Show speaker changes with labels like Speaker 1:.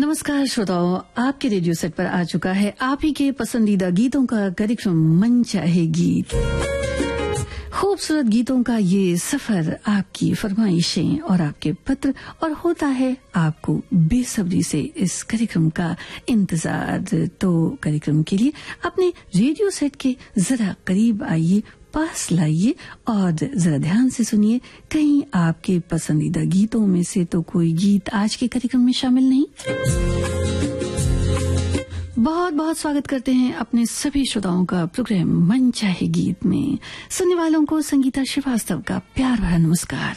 Speaker 1: नमस्कार श्रोताओं, आपके रेडियो सेट पर आ चुका है आप ही के पसंदीदा गीतों का कार्यक्रम मन चाहे गीत। खूबसूरत गीतों का ये सफर, आपकी फरमाइशें और आपके पत्र, और होता है आपको बेसब्री से इस कार्यक्रम का इंतजार। तो कार्यक्रम के लिए अपने रेडियो सेट के जरा करीब आइए, पास लाइए और जरा ध्यान से सुनिए। कहीं आपके पसंदीदा गीतों में से तो कोई गीत आज के कार्यक्रम में शामिल नहीं। बहुत बहुत स्वागत करते हैं अपने सभी श्रोताओं का प्रोग्राम मन चाहे गीत में। सुनने वालों को संगीता श्रीवास्तव का प्यार भरा नमस्कार।